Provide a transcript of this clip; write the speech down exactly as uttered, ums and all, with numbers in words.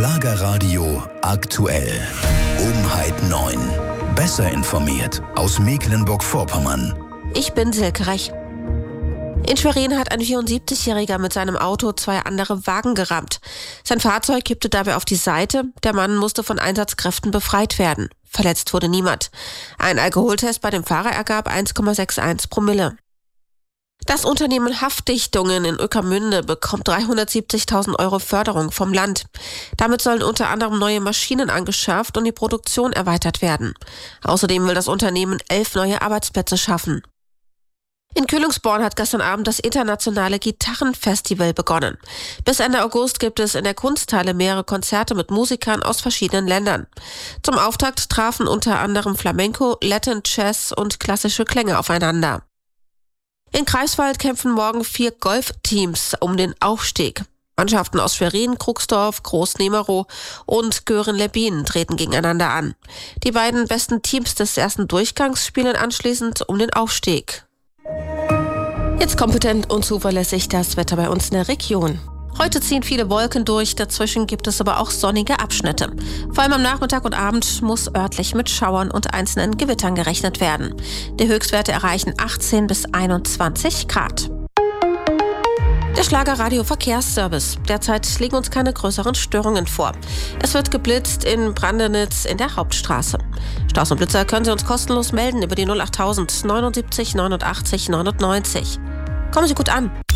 Schlagerradio aktuell. Umheit neun. Besser informiert aus Mecklenburg-Vorpommern. Ich bin Silke Rech. In Schwerin hat ein vierundsiebzigjähriger mit seinem Auto zwei andere Wagen gerammt. Sein Fahrzeug kippte dabei auf die Seite. Der Mann musste von Einsatzkräften befreit werden. Verletzt wurde niemand. Ein Alkoholtest bei dem Fahrer ergab eins Komma einundsechzig Promille. Das Unternehmen Haftdichtungen in Ueckermünde bekommt dreihundertsiebzigtausend Euro Förderung vom Land. Damit sollen unter anderem neue Maschinen angeschafft und die Produktion erweitert werden. Außerdem will das Unternehmen elf neue Arbeitsplätze schaffen. In Kühlungsborn hat gestern Abend das internationale Gitarrenfestival begonnen. Bis Ende August gibt es in der Kunsthalle mehrere Konzerte mit Musikern aus verschiedenen Ländern. Zum Auftakt trafen unter anderem Flamenco, Latin, Jazz und klassische Klänge aufeinander. In Greifswald kämpfen morgen vier Golfteams um den Aufstieg. Mannschaften aus Schwerin, Krugsdorf, Groß-Nemerow und Göhren-Lebbin treten gegeneinander an. Die beiden besten Teams des ersten Durchgangs spielen anschließend um den Aufstieg. Jetzt kompetent und zuverlässig das Wetter bei uns in der Region. Heute ziehen viele Wolken durch, dazwischen gibt es aber auch sonnige Abschnitte. Vor allem am Nachmittag und Abend muss örtlich mit Schauern und einzelnen Gewittern gerechnet werden. Die Höchstwerte erreichen achtzehn bis einundzwanzig Grad. Der Schlagerradio Verkehrsservice. Derzeit liegen uns keine größeren Störungen vor. Es wird geblitzt in Brandenitz in der Hauptstraße. Staus und Blitzer können Sie uns kostenlos melden über die null achttausend neunundsiebzig neunundachtzig neunundneunzig. Kommen Sie gut an.